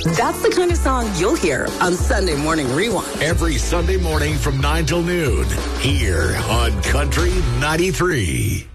That's the kind of song you'll hear on Sunday Morning Rewind. Every Sunday morning from 9 till noon here on Country 93.